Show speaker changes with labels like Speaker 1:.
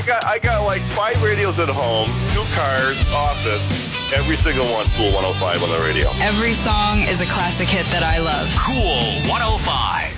Speaker 1: I got like 5 radios at home, 2 cars, office. Every single one, Cool 105 on the radio.
Speaker 2: Every song is a classic hit that I love.
Speaker 3: Cool 105.